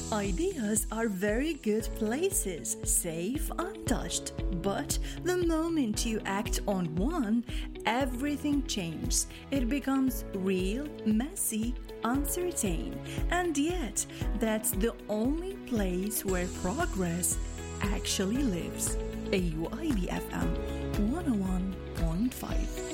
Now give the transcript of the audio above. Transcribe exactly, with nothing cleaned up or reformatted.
Ideas are very good places, safe, untouched. But the moment you act on one, everything changes. It becomes real, messy, uncertain. And yet, that's the only place where progress actually lives. A U I B F M one oh one point five.